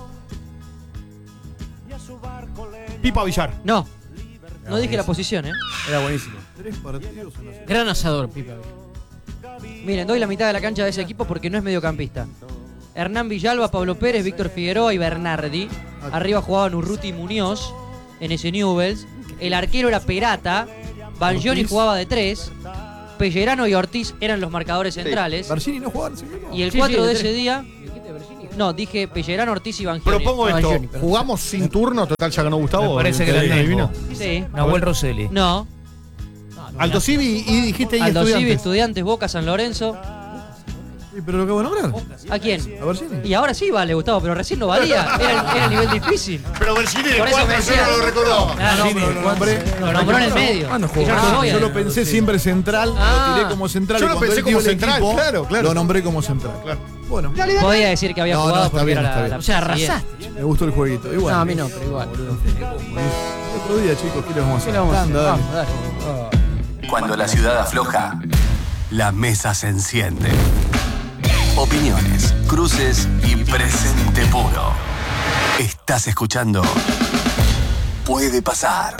Pipa Villar. No. No dije la posición, ¿eh? Era buenísimo. Tres partidos en la Gran asador, Pipa. Miren, doy la mitad de la cancha de ese equipo porque no es mediocampista. Hernán Villalba, Pablo Pérez, Víctor Figueroa y Bernardi. Arriba jugaban Urruti y Muñoz. en ese Newell's. El arquero era Perata, Bangioni jugaba de tres, Pellerano y Ortiz eran los marcadores centrales. Barcini no jugaba. ¿Sí? Y el Sí, cuatro sí, de de ese día... No, dije Pellerano, Ortiz y Bangioni. Propongo esto. Bangioni, perdón. ¿Jugamos sin turno? Total, ya ganó Gustavo. Me parece que ¿Te la adivino? tengo. Sí. Nahuel Rosselli. No. Aldo Civi y dijiste y Aldo Civi, Estudiantes. Estudiantes, Boca, San Lorenzo. Sí, pero lo acabo de nombrar. ¿A quién? A Barcini. Y ahora sí vale, Gustavo, pero recién no valía. Era, era nivel difícil. Pero Barcini de Por eso me cuatro yo decía- no lo recordaba. Ah, no, Sí, pero lo nombré. lo nombró en el medio. ¿Cuándo Y jugó? yo no Ah, soy yo el- lo pensé siempre central, Ah. lo tiré como central. Yo y lo cuando pensé él como dio el central, equipo, claro, claro. Lo nombré como central. Claro. Bueno, Podía decir que había No, no, jugado está porque bien, era está la, bien. la O sea, posibilidad. arrasaste. me gustó el jueguito. Igual. No, a mí no, pero igual. El otro día, chicos, ¿qué les vamos a ¿Qué hacer? le vamos a hacer? Anda, dale. Vamos, dale. Cuando la ciudad afloja, la mesa se enciende. Opiniones, cruces y presente puro. Estás escuchando Puede Pasar.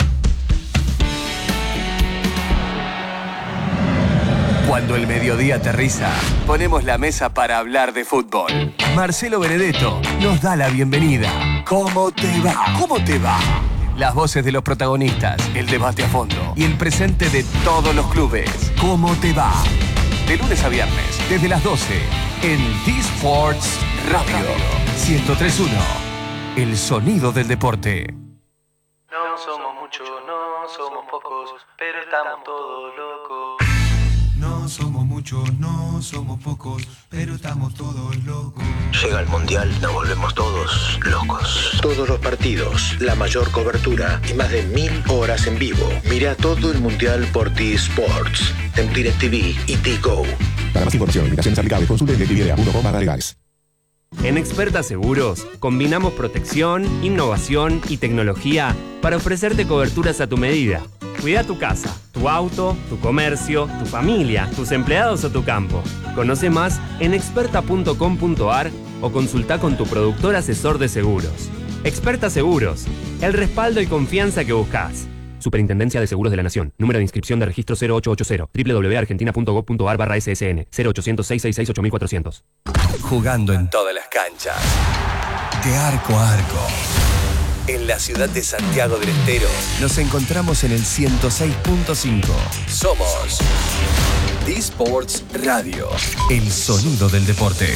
Cuando el mediodía aterriza, ponemos la mesa para hablar de fútbol. Marcelo Benedetto nos da la bienvenida. ¿Cómo te va? ¿Cómo te va? Las voces de los protagonistas, el debate a fondo y el presente de todos los clubes. ¿Cómo te va? De lunes a viernes, desde las doce, en D-Sports Radio ciento tres punto uno. El sonido del deporte. No somos muchos, no somos pocos, pero estamos todos locos. No somos muchos, no somos pocos, pero estamos todos locos. Llega el Mundial, nos volvemos todos locos. Todos los partidos, la mayor cobertura y más de mil horas en vivo. Mira todo el Mundial por T-Sports, en DirecTV y T-Go. Para más información, invitaciones aplicables, consulte en directv punto com barra legales. En Experta Seguros, combinamos protección, innovación y tecnología para ofrecerte coberturas a tu medida. Cuida tu casa, tu auto, tu comercio, tu familia, tus empleados o tu campo. Conoce más en experta punto com punto a r o consulta con tu productor asesor de seguros. Experta Seguros, el respaldo y confianza que buscas. Superintendencia de Seguros de la Nación. Número de inscripción de registro cero ocho ocho cero. doble u doble u doble u punto argentina punto gob punto a r barra S S N. cero ochocientos, seiscientos sesenta y seis, ocho mil cuatrocientos. Jugando en todas las canchas. De arco a arco. En la ciudad de Santiago del Estero nos encontramos en el ciento seis punto cinco. Somos D-Sports Radio. El sonido del deporte.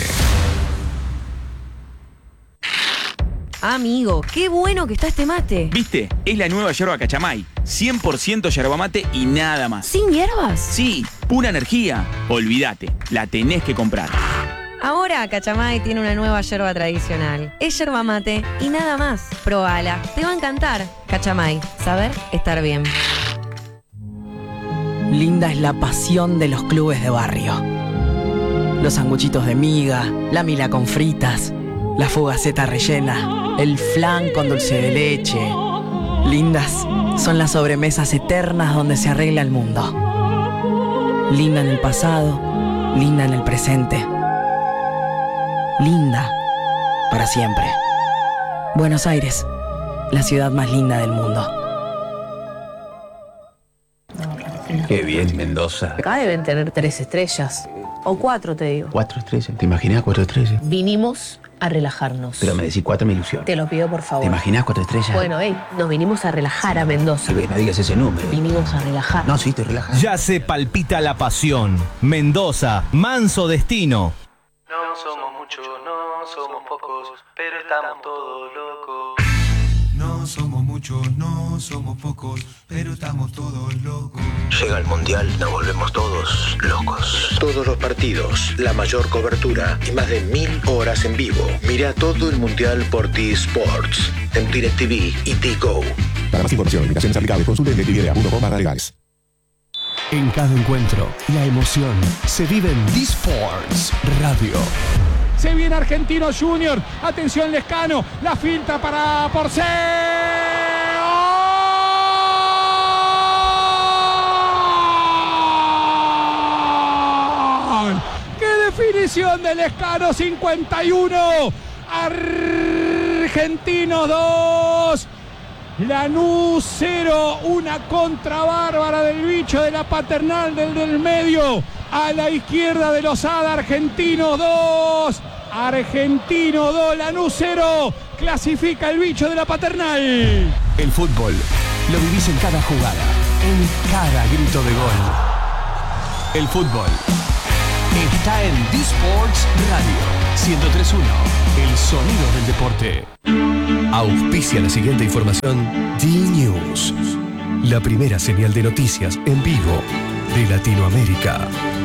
Amigo, qué bueno que está este mate. ¿Viste? Es la nueva yerba Cachamay. cien por ciento yerba mate y nada más. ¿Sin hierbas? Sí, pura energía. Olvídate, la tenés que comprar. Ahora Cachamay tiene una nueva yerba tradicional. Es yerba mate y nada más. Probala, te va a encantar. Cachamay, saber estar bien. Linda es la pasión de los clubes de barrio. Los sanguchitos de miga, la mila con fritas, la fogaceta rellena, el flan con dulce de leche. Lindas son las sobremesas eternas donde se arregla el mundo. Linda en el pasado, linda en el presente. Linda para siempre. Buenos Aires, la ciudad más linda del mundo. Qué bien, Mendoza. Acá deben tener tres estrellas. O cuatro, te digo. Cuatro estrellas. ¿Te imaginas cuatro estrellas? Vinimos a relajarnos. Pero me decís cuatro me ilusión. Te lo pido, por favor. ¿Te imaginas cuatro estrellas? Bueno, hey, nos vinimos a relajar a Mendoza. No digas ese número. Vinimos a relajar. No, sí, te relajas. Ya se palpita la pasión. Mendoza, manso destino. No somos muchos, no somos pocos, pero estamos todos locos. No somos muchos, no somos pocos, pero estamos todos locos. Llega el Mundial, nos volvemos todos locos. Todos los partidos, la mayor cobertura y más de mil horas en vivo. Mira todo el Mundial por T-Sports, en DirecTV y T-Go. Para más información, invitaciones aplicables, consulte en directv punto com barra legales. En cada encuentro, la emoción se vive en D-Sports Radio. Se viene Argentino Junior. Atención Lescano. La finta para Porcel. ¡Qué definición de Lescano! cincuenta y uno. Argentinos dos. Lanús cero. Una contra bárbara del bicho de la paternal del del medio. A la izquierda de Lozada. Argentinos dos. Argentino dos, Lanús cero. clasifica el bicho de la Paternal. El fútbol lo vivís en cada jugada, en cada grito de gol. El fútbol está en D-Sports Radio ciento tres punto uno, el sonido del deporte. Auspicia la siguiente información D-News, la primera señal de noticias en vivo de Latinoamérica.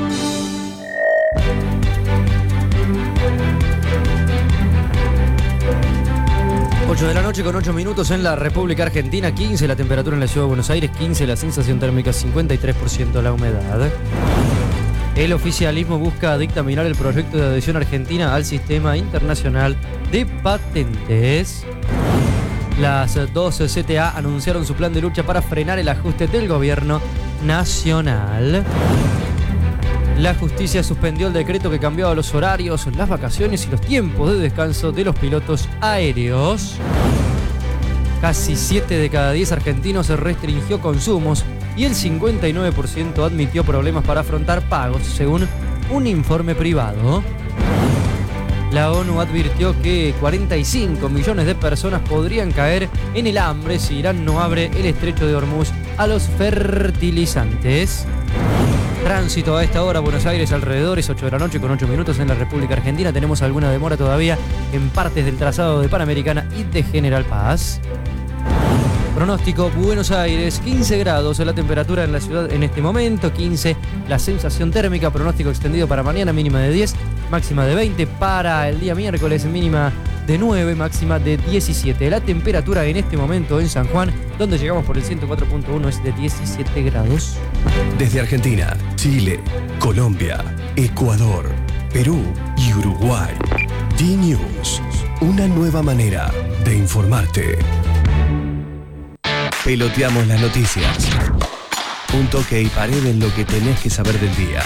ocho de la noche con ocho minutos en la República Argentina, quince la temperatura en la Ciudad de Buenos Aires, quince la sensación térmica, cincuenta y tres por ciento la humedad. El oficialismo busca dictaminar el proyecto de adhesión argentina al Sistema Internacional de Patentes. Las dos C T A anunciaron su plan de lucha para frenar el ajuste del gobierno nacional. La justicia suspendió el decreto que cambiaba los horarios, las vacaciones y los tiempos de descanso de los pilotos aéreos. Casi siete de cada diez argentinos se restringió consumos y el cincuenta y nueve por ciento admitió problemas para afrontar pagos, según un informe privado. La ONU advirtió que cuarenta y cinco millones de personas podrían caer en el hambre si Irán no abre el estrecho de Hormuz a los fertilizantes. Tránsito a esta hora, Buenos Aires alrededores, ocho de la noche con ocho minutos en la República Argentina. Tenemos alguna demora todavía en partes del trazado de Panamericana y de General Paz. Pronóstico: Buenos Aires, quince grados la temperatura en la ciudad en este momento, quince la sensación térmica. Pronóstico extendido para mañana, mínima de diez, máxima de veinte. Para el día miércoles, mínima de nueve, máxima de diecisiete. La temperatura en este momento en San Juan, donde llegamos por el ciento cuatro punto uno, es de diecisiete grados. Desde Argentina, Chile, Colombia, Ecuador, Perú y Uruguay. D-News, una nueva manera de informarte. Peloteamos las noticias. Un toque y pared en lo que tenés que saber del día.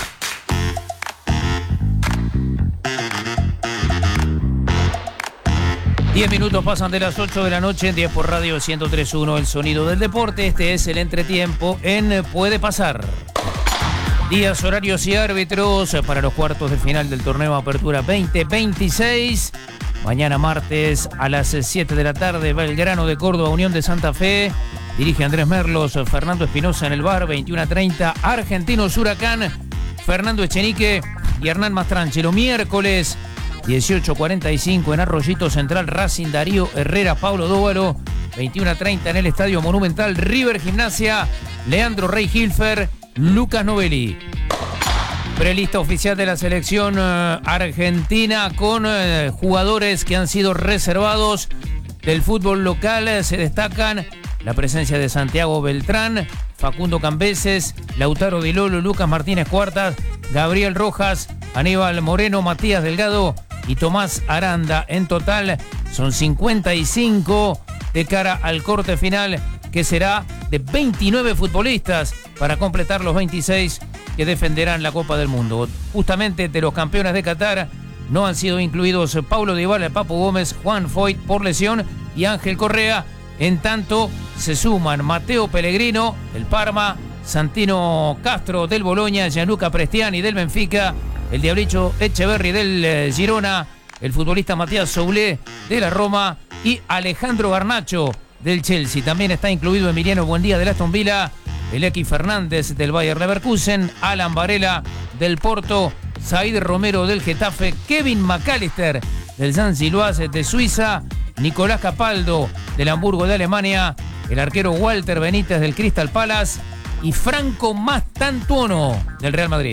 Diez minutos pasan de las ocho de la noche, diez por Radio ciento tres punto uno, el sonido del deporte. Este es el entretiempo en Puede Pasar. Días, horarios y árbitros para los cuartos de final del torneo Apertura veinte veintiséis. Mañana martes a las siete de la tarde, Belgrano de Córdoba, Unión de Santa Fe. Dirige Andrés Merlos, Fernando Espinosa en el bar, veintiuno a treinta. Argentinos Huracán, Fernando Echenique y Hernán Mastrangelo. Miércoles, dieciocho cuarenta y cinco en Arroyito Central, Racing Darío Herrera, Paulo Dóvalo. veintiuno a treinta en el Estadio Monumental, River Gimnasia, Leandro Rey Hilfer, Lucas Novelli. Prelista oficial de la selección uh, argentina con uh, jugadores que han sido reservados del fútbol local. Se destacan la presencia de Santiago Beltrán, Facundo Cambeses, Lautaro Di Lolo, Lucas Martínez Cuartas, Gabriel Rojas, Aníbal Moreno, Matías Delgado y Tomás Aranda. En total son cincuenta y cinco de cara al corte final, que será de veintinueve futbolistas para completar los veintiséis que defenderán la Copa del Mundo. Justamente de los campeones de Qatar no han sido incluidos Paulo Dybala, Papo Gómez, Juan Foyt por lesión y Ángel Correa. En tanto, se suman Matteo Pellegrino del Parma, Santino Castro del Boloña, Gianluca Prestiani del Benfica, el Diablicho Echeverri del eh, Girona, el futbolista Matías Soulé de la Roma y Alejandro Garnacho del Chelsea. También está incluido Emiliano Buendía del Aston Villa, el X Fernández del Bayer Leverkusen, Alan Varela del Porto, Said Romero del Getafe, Kevin McAllister del San Gilloise de Suiza, Nicolás Capaldo del Hamburgo de Alemania, el arquero Walter Benítez del Crystal Palace y Franco Mastantuono del Real Madrid.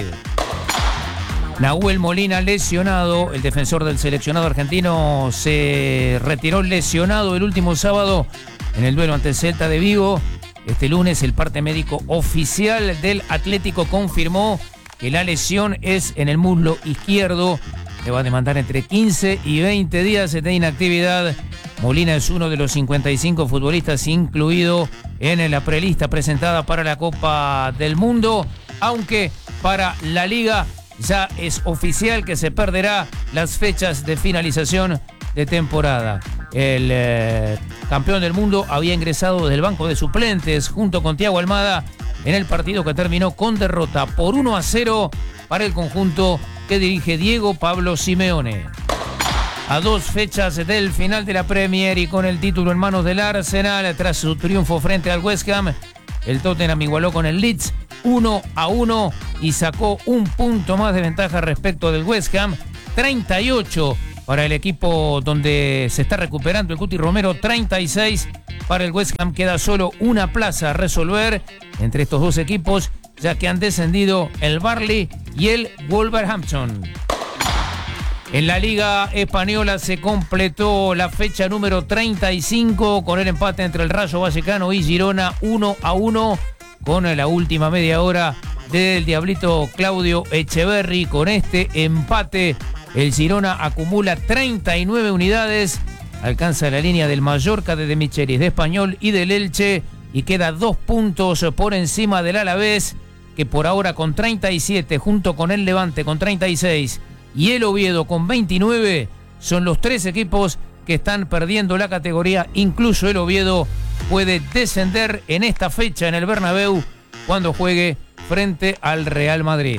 Nahuel Molina lesionado, el defensor del seleccionado argentino se retiró lesionado el último sábado en el duelo ante el Celta de Vigo. Este lunes el parte médico oficial del Atlético confirmó que la lesión es en el muslo izquierdo. Le va a demandar entre quince y veinte días de inactividad. Molina es uno de los cincuenta y cinco futbolistas incluido en la prelista presentada para la Copa del Mundo, aunque para la Liga ya es oficial que se perderá las fechas de finalización de temporada. El eh, campeón del mundo había ingresado desde el banco de suplentes junto con Thiago Almada en el partido que terminó con derrota por uno a cero para el conjunto que dirige Diego Pablo Simeone. a dos fechas del final de la Premier y con el título en manos del Arsenal tras su triunfo frente al West Ham. El Tottenham igualó con el Leeds uno a uno y sacó un punto más de ventaja respecto del West Ham. treinta y ocho para el equipo donde se está recuperando el Cuti Romero, treinta y seis para el West Ham. Queda solo una plaza a resolver entre estos dos equipos, ya que han descendido el Burnley y el Wolverhampton. En la Liga Española se completó la fecha número treinta y cinco con el empate entre el Rayo Vallecano y Girona uno a uno, con la última media hora del Diablito Claudio Echeverri. Con este empate el Girona acumula treinta y nueve unidades, alcanza la línea del Mallorca, de De Michelis, de Español y del Elche y queda dos puntos por encima del Alavés, que por ahora con treinta y siete, junto con el Levante con treinta y seis y el Oviedo con veintinueve, son los tres equipos que están perdiendo la categoría. Incluso el Oviedo puede descender en esta fecha en el Bernabéu cuando juegue frente al Real Madrid.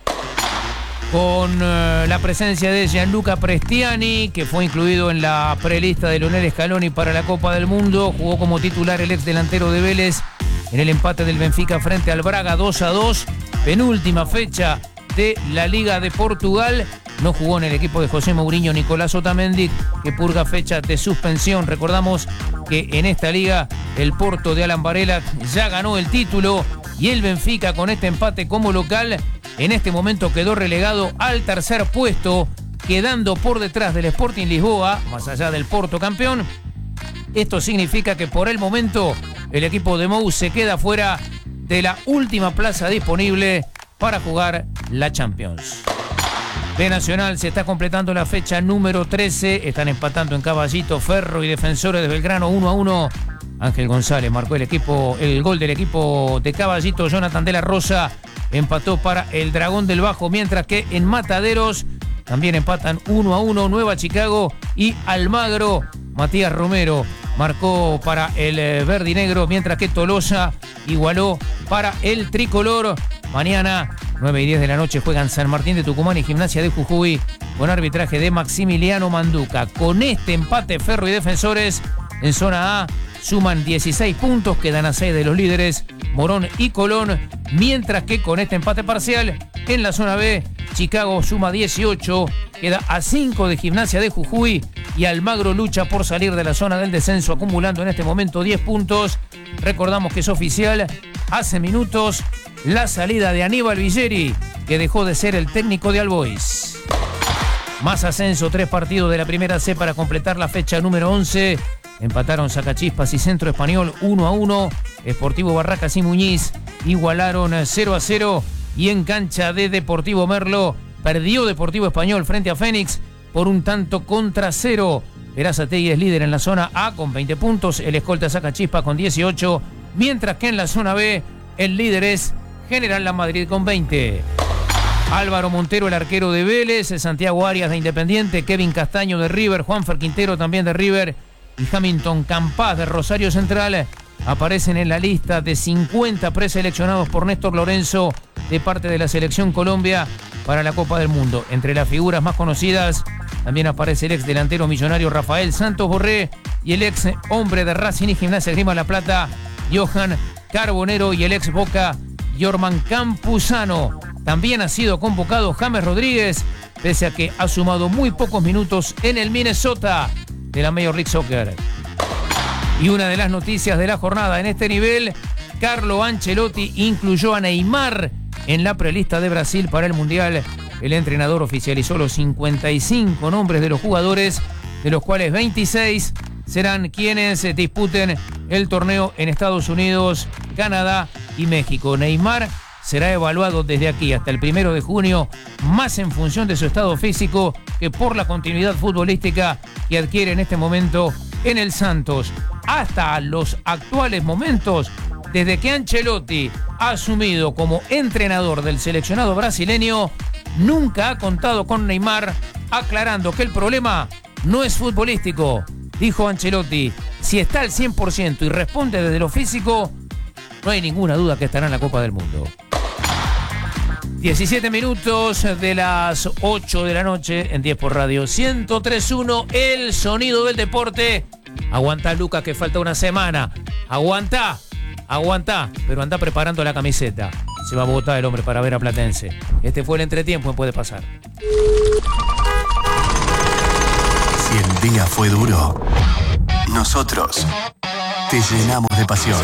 Con uh, la presencia de Gianluca Prestiani, que fue incluido en la prelista de Lionel Scaloni para la Copa del Mundo, jugó como titular el ex delantero de Vélez en el empate del Benfica frente al Braga dos a dos, penúltima fecha de la Liga de Portugal. No jugó en el equipo de José Mourinho Nicolás Otamendi, que purga fecha de suspensión. Recordamos que en esta liga el Porto de Alan Varela ya ganó el título y el Benfica, con este empate como local, en este momento quedó relegado al tercer puesto, quedando por detrás del Sporting Lisboa, más allá del Porto campeón. Esto significa que por el momento el equipo de Mou se queda fuera de la última plaza disponible para jugar la Champions. De Nacional se está completando la fecha número trece. Están empatando en Caballito Ferro y Defensores de Belgrano uno a uno. Ángel González marcó el equipo, el gol del equipo de Caballito. Jonathan de la Rosa empató para el Dragón del Bajo, mientras que en Mataderos también empatan uno a uno Nueva Chicago y Almagro. Matías Romero marcó para el verdinegro, mientras que Tolosa igualó para el tricolor. Mañana, nueve y diez de la noche, juegan San Martín de Tucumán y Gimnasia de Jujuy, con arbitraje de Maximiliano Manduca. Con este empate, Ferro y Defensores en zona A suman dieciséis puntos, quedan a seis de los líderes, Morón y Colón, mientras que con este empate parcial, en la zona B, Chicago suma dieciocho, queda a cinco de Gimnasia de Jujuy y Almagro lucha por salir de la zona del descenso, acumulando en este momento diez puntos. Recordamos que es oficial, hace minutos, la salida de Aníbal Villeri, que dejó de ser el técnico de All Boys. Más ascenso, tres partidos de la primera C para completar la fecha número once. Empataron Sacachispas y Centro Español uno a uno. Sportivo Barracas y Muñiz igualaron cero a cero. Y en cancha de Deportivo Merlo perdió Deportivo Español frente a Fénix por un tanto contra cero. Verazategui es líder en la zona A con veinte puntos. El escolta Sacachispas con dieciocho. Mientras que en la zona B el líder es General La Madrid con veinte. Álvaro Montero, el arquero de Vélez, Santiago Arias de Independiente, Kevin Castaño de River, Juanfer Quintero también de River y Hamilton Campás de Rosario Central aparecen en la lista de cincuenta preseleccionados por Néstor Lorenzo de parte de la Selección Colombia para la Copa del Mundo. Entre las figuras más conocidas también aparece el ex delantero millonario Rafael Santos Borré y el ex hombre de Racing y Gimnasia Esgrima La Plata, Johan Carbonero, y el ex Boca, Yorman Campuzano. También ha sido convocado James Rodríguez, pese a que ha sumado muy pocos minutos en el Minnesota de la Major League Soccer. Y una de las noticias de la jornada en este nivel, Carlo Ancelotti incluyó a Neymar en la prelista de Brasil para el Mundial. El entrenador oficializó los cincuenta y cinco nombres de los jugadores, de los cuales veintiséis serán quienes disputen el torneo en Estados Unidos, Canadá y México. Neymar será evaluado desde aquí hasta el primero de junio, más en función de su estado físico que por la continuidad futbolística que adquiere en este momento en el Santos. Hasta los actuales momentos, desde que Ancelotti ha asumido como entrenador del seleccionado brasileño, nunca ha contado con Neymar, aclarando que el problema no es futbolístico. Dijo Ancelotti, si está al cien por ciento y responde desde lo físico, no hay ninguna duda que estará en la Copa del Mundo. diecisiete minutos de las ocho de la noche en diez por Radio ciento tres punto uno, el sonido del deporte. Aguantá, Lucas, que falta una semana. Aguantá, aguantá, pero anda preparando la camiseta. Se va a Bogotá el hombre para ver a Platense. Este fue el entretiempo, puede pasar. Si el día fue duro, nosotros te llenamos de pasión.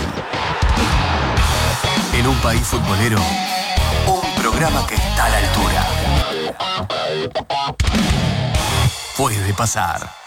En un país futbolero, un programa que está a la altura. Puede pasar.